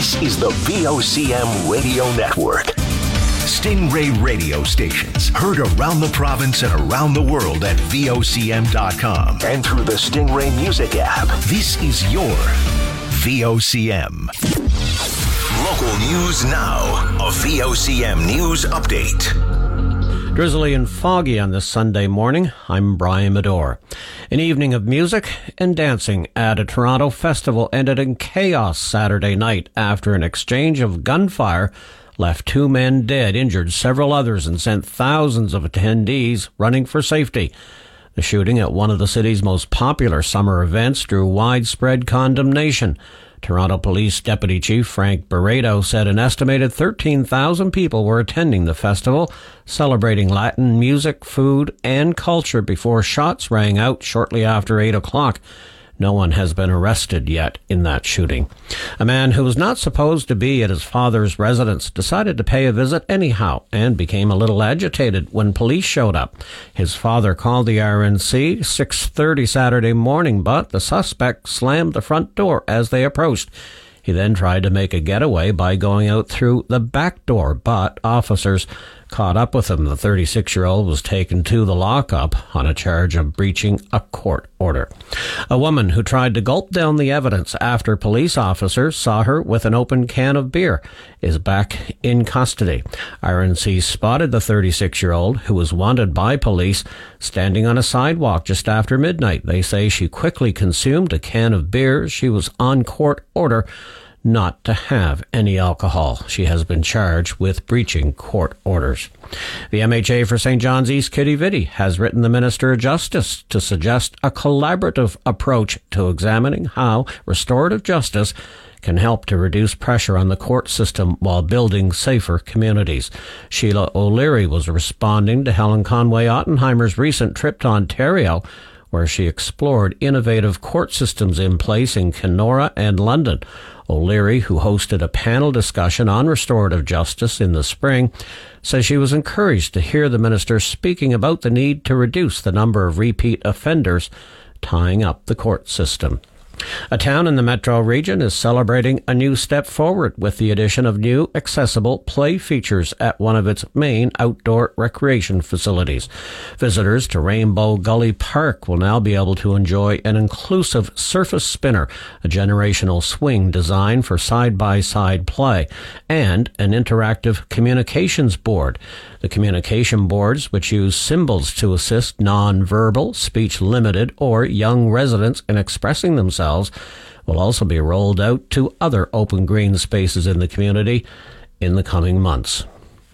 This is the VOCM Radio Network. Stingray radio stations heard around the province and around the world at VOCM.com and through the Stingray Music app. This is your VOCM. Local news now. A VOCM news update. Drizzly and foggy on this Sunday morning. I'm Brian Medore. An evening of music and dancing at a Toronto festival ended in chaos Saturday night after an exchange of gunfire left 2 men dead, injured several others, and sent thousands of attendees running for safety. The shooting at one of the city's most popular summer events drew widespread condemnation. Toronto Police Deputy Chief Frank Barreto said an estimated 13,000 people were attending the festival, celebrating Latin music, food, and culture before shots rang out shortly after 8 o'clock. No one has been arrested yet in that shooting. A man who was not supposed to be at his father's residence decided to pay a visit anyhow and became a little agitated when police showed up. His father called the RNC 6:30 Saturday morning, but the suspect slammed the front door as they approached. He then tried to make a getaway by going out through the back door, but officers caught up with him. The 36-year-old was taken to the lockup on a charge of breaching a court order. A woman who tried to gulp down the evidence after police officers saw her with an open can of beer is back in custody. RNC spotted the 36-year-old, who was wanted by police, standing on a sidewalk just after midnight. They say she quickly consumed a can of beer. She was on court order not to have any alcohol. She has been charged with breaching court orders. The MHA for St. John's East Kitty Vitty has written the Minister of Justice to suggest a collaborative approach to examining how restorative justice can help to reduce pressure on the court system while building safer communities. Sheila O'Leary was responding to Helen Conway Ottenheimer's recent trip to Ontario, where she explored innovative court systems in place in Kenora and London. O'Leary, who hosted a panel discussion on restorative justice in the spring, says she was encouraged to hear the minister speaking about the need to reduce the number of repeat offenders tying up the court system. A town in the metro region is celebrating a new step forward with the addition of new accessible play features at one of its main outdoor recreation facilities. Visitors to Rainbow Gully Park will now be able to enjoy an inclusive surface spinner, a generational swing designed for side-by-side play, and an interactive communications board. The communication boards, which use symbols to assist non-verbal, speech-limited, or young residents in expressing themselves, will also be rolled out to other open green spaces in the community in the coming months.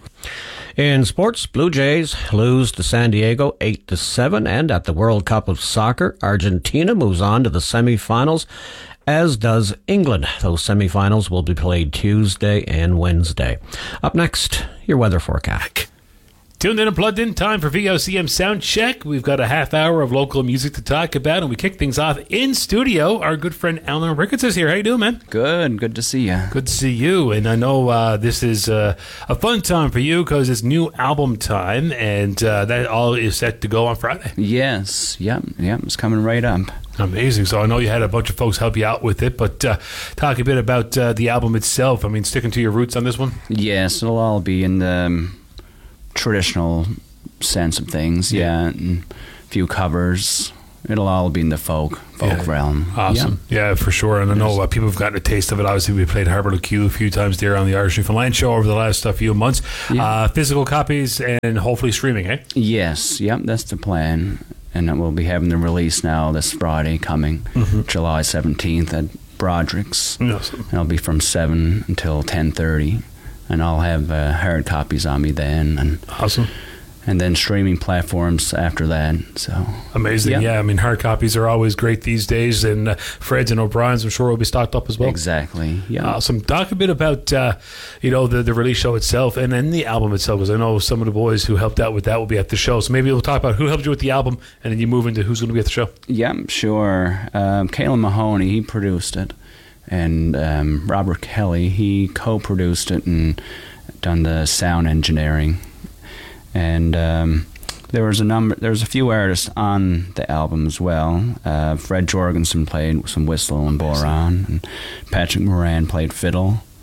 In sports, Blue Jays lose to San Diego 8-7, and at the World Cup of Soccer, Argentina moves on to the semifinals, as does England. Those semifinals will be played Tuesday and Wednesday. Up next, your weather forecast. Tuned in and plugged in, time for VOCM Sound Check. We've got a half hour of local music to talk about, and we kick things off in studio. Our good friend Alan Ricketts is here. How you doing, man? Good to see you. Good to see you. And I know this is a fun time for you because it's new album time, and that all is set to go on Friday. Yes, yep, it's coming right up. Amazing. So I know you had a bunch of folks help you out with it, but talk a bit about the album itself. I mean, sticking to your roots on this one? Yes, it'll all be in the traditional sense of things, and a few covers. It'll all be in the folk realm. Awesome. Yeah, for sure. And I know people have gotten a taste of it. Obviously, we played Harbour Q a few times there on the Irish Newfoundland show over the last few months. Physical copies and hopefully streaming, eh? Yes, that's the plan. And we'll be having the release now this Friday coming, July 17th at Broderick's. Awesome. And it'll be from 7 until 10:30. And I'll have hard copies on me then. And awesome. And then streaming platforms after that. So amazing. Yeah, I mean, hard copies are always great these days, and Fred's and O'Brien's, I'm sure, will be stocked up as well. Exactly. Yeah. Awesome. Talk a bit about the release show itself, and then the album itself, because I know some of the boys who helped out with that will be at the show. So maybe we'll talk about who helped you with the album, and then you move into who's going to be at the show. Yeah, sure. Caelan Mahoney, he produced it, and Robert Kelly, he co-produced it and done the sound engineering. And there was a few artists on the album as well. Fred Jorgensen played some whistle and bodhrán, and Patrick Moran played fiddle,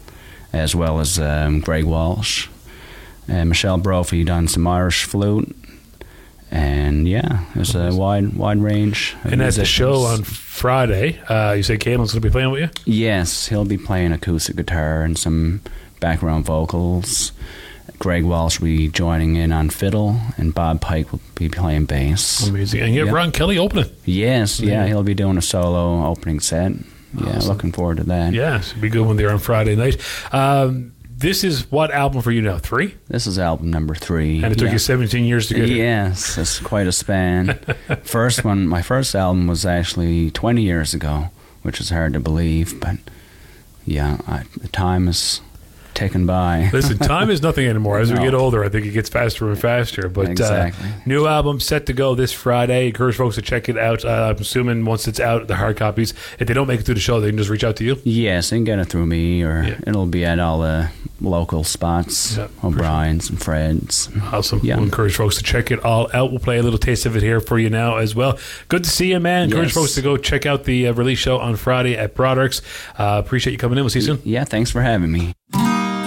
as well as Greg Walsh. And Michelle Brophy done some Irish flute. And yeah, there's a wide range of And at the musicians. show on Friday, you say Caelan's going to be playing with you? Yes, he'll be playing acoustic guitar and some background vocals. Greg Walsh will be joining in on fiddle, and Bob Pike will be playing bass. Amazing. And you have Yep. Ron Kelly opening. Yes, yeah, he'll be doing a solo opening set. Yeah, Awesome. looking forward to that. Yeah, so it'll be a good one there on Friday night. This is what album for you now? 3? This is album number 3. And it took you 17 years to get it. Yes, it's quite a span. My first album was actually 20 years ago, which is hard to believe, but yeah, the time is ticking by. Listen, time is nothing anymore. As we No. get older, I think it gets faster and faster. But Exactly. New album set to go this Friday. Encourage folks to check it out. I'm assuming once it's out, the hard copies, if they don't make it through the show, they can just reach out to you. Yes, they can get it through me, or Yeah. it'll be at all the local spots, Yeah, O'Brien's and Fred's. Awesome. Yeah. We'll encourage folks to check it all out. We'll play a little taste of it here for you now as well. Good to see you, man. Encourage Yes. folks to go check out the release show on Friday at Broderick's. Appreciate you coming in. We'll see you soon. Yeah, thanks for having me.